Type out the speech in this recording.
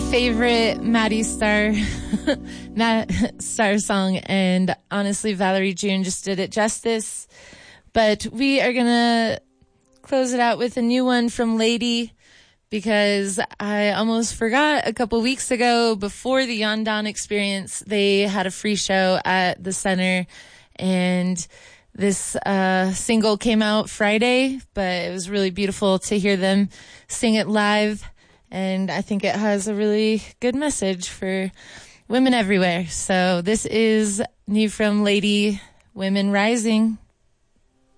favorite Maddie Starr Starr song, and honestly Valerie June just did it justice. But we are gonna close it out with a new one from Lady, because I almost forgot a couple weeks ago, before the Yondan experience, they had a free show at the center, and this single came out Friday, but it was really beautiful to hear them sing it live. And I think it has a really good message for women everywhere. So this is new from Lady, Women Rising.